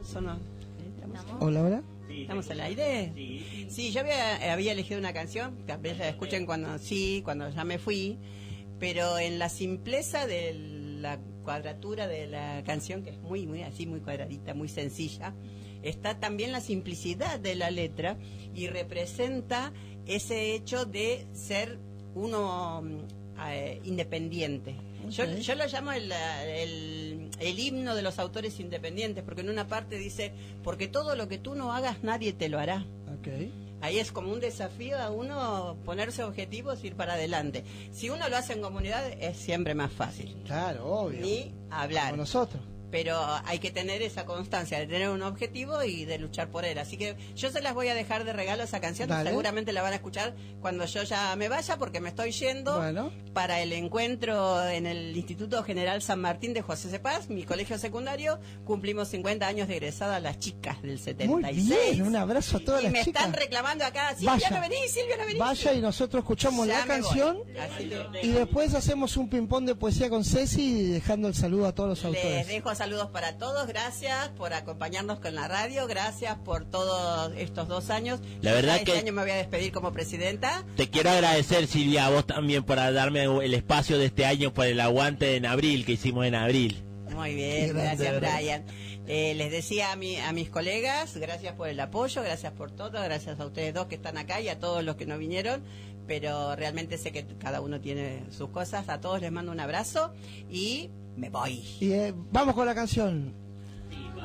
¿Estamos? Hola, hola. ¿Estamos al aire? Sí, yo había elegido una canción, que a veces la escuchen cuando ya me fui, pero en la simpleza de la cuadratura de la canción, que es muy así, muy cuadradita, muy sencilla, está también la simplicidad de la letra y representa ese hecho de ser uno independiente. Okay. Yo lo llamo el himno de los autores independientes, porque en una parte dice, porque todo lo que tú no hagas nadie te lo hará. Okay. Ahí es como un desafío a uno ponerse objetivos y ir para adelante. Si uno lo hace en comunidad es siempre más fácil. Claro, obvio. Ni hablar. Como nosotros. Pero hay que tener esa constancia de tener un objetivo y de luchar por él. Así que yo se las voy a dejar de regalo esa canción. Dale. Seguramente la van a escuchar cuando yo ya me vaya, porque me estoy yendo para el encuentro en el Instituto General San Martín de José Cepaz, mi colegio secundario. Cumplimos 50 años de egresada las chicas del 76. Muy bien, un abrazo a todas las chicas. Y me están reclamando acá, Silvia, no venís. Vaya, y nosotros escuchamos ya la canción y después hacemos un ping-pong de poesía con Ceci, dejando el saludo a todos los autores. Les dejo saludos para todos, gracias por acompañarnos con la radio, gracias por todos estos 2 años. La verdad este que año me voy a despedir como presidenta. Te quiero agradecer, Silvia, a vos también por darme el espacio de este año, por el aguante en abril que hicimos en abril. Muy bien, gracias, Brian. Les decía a mis colegas, gracias por el apoyo, gracias por todo, gracias a ustedes dos que están acá y a todos los que no vinieron, pero realmente sé que cada uno tiene sus cosas. A todos les mando un abrazo y me voy. Y vamos con la canción.